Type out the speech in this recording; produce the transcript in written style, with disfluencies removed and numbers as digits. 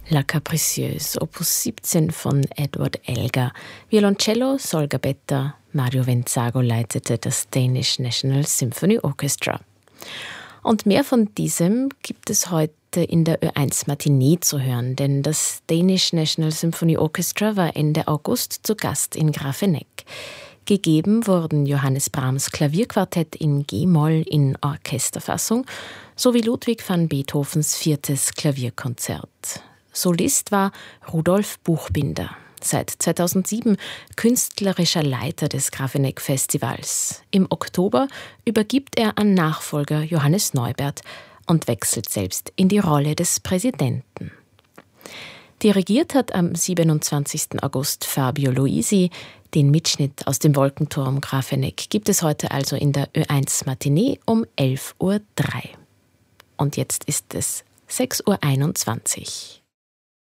La Capricieuse, Opus 17 von Edward Elgar. Violoncello, Sol Gabetta, Mario Venzago leitete das Danish National Symphony Orchestra. Und mehr von diesem gibt es heute in der Ö1 Matinee zu hören, denn das Danish National Symphony Orchestra war Ende August zu Gast in Grafenegg. Gegeben wurden Johannes Brahms Klavierquartett in G-Moll in Orchesterfassung sowie Ludwig van Beethovens 4. Klavierkonzert. Solist war Rudolf Buchbinder, seit 2007 künstlerischer Leiter des Grafenegg-Festivals. Im Oktober übergibt er an Nachfolger Johannes Neubert und wechselt selbst in die Rolle des Präsidenten. Dirigiert hat am 27. August Fabio Luisi. Den Mitschnitt aus dem Wolkenturm Grafenegg gibt es heute also in der Ö1 Matinee um 11.03 Uhr. Und jetzt ist es 6.21 Uhr.